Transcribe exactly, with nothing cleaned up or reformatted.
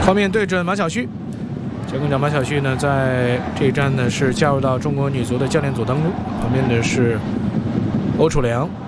方面对阵马晓旭，前工长马晓旭呢，在这一站呢是加入到中国女足的教练组当中，旁边的是欧楚良。